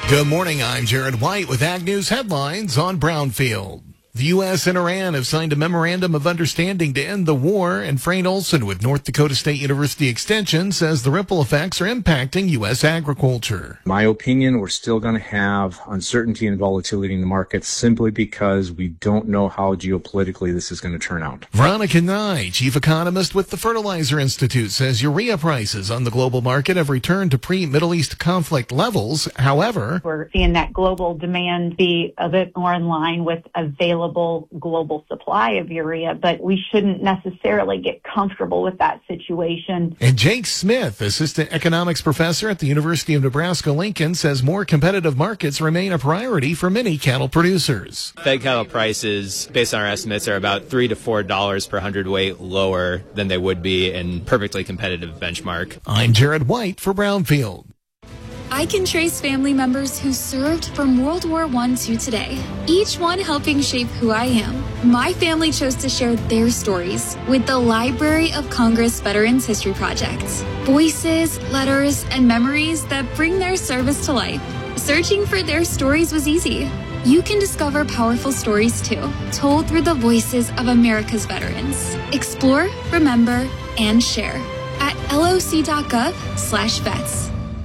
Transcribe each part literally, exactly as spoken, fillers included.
Good morning, I'm Jared White with Ag News headlines on Brownfield. The U S and Iran have signed a memorandum of understanding to end the war, and Frayne Olson with North Dakota State University Extension says the ripple effects are impacting U S agriculture. My opinion, we're still going to have uncertainty and volatility in the markets simply because we don't know how geopolitically this is going to turn out. Veronica Nye, chief economist with the Fertilizer Institute, says urea prices on the global market have returned to pre-Middle East conflict levels. However, we're seeing that global demand be a bit more in line with available global supply of urea, but we shouldn't necessarily get comfortable with that situation. And Jake Smith, assistant economics professor at the University of Nebraska-Lincoln, says more competitive markets remain a priority for many cattle producers. Fed cattle prices, based on our estimates, are about three to four dollars per hundredweight lower than they would be in perfectly competitive benchmark. I'm Jared White for Brownfield. I can trace family members who served from World War One to today, each one helping shape who I am. My family chose to share their stories with the Library of Congress Veterans History Project. Voices, letters, and memories that bring their service to life. Searching for their stories was easy. You can discover powerful stories too, told through the voices of America's veterans. Explore, remember, and share at loc.gov slash vets.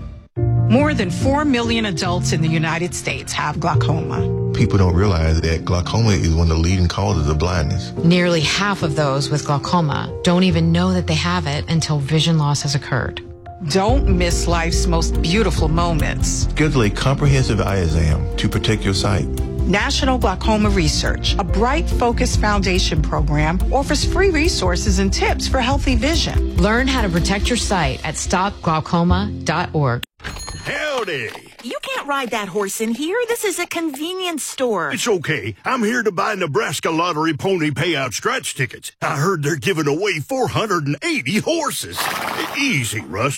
More than four million adults in the United States have glaucoma. People don't realize that glaucoma is one of the leading causes of blindness. Nearly half of those with glaucoma don't even know that they have it until vision loss has occurred. Don't miss life's most beautiful moments. Schedule a comprehensive eye exam to protect your sight. National Glaucoma Research, a Bright Focus Foundation program, offers free resources and tips for healthy vision. Learn how to protect your sight at stop glaucoma dot org. Howdy. You can't ride that horse in here. This is a convenience store. It's okay. I'm here to buy Nebraska Lottery Pony Payout scratch tickets. I heard they're giving away four hundred eighty horses. Easy, Russ.